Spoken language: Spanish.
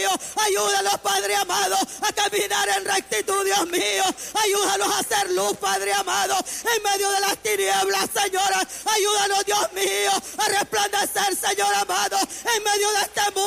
mío. Ayúdalos, Padre amado, a caminar en rectitud, Dios mío. Ayúdalos a hacer luz, Padre amado, en medio de las tinieblas, Señor. Ayúdanos, Dios mío, a resplandecer, Señor amado, en medio de este mundo.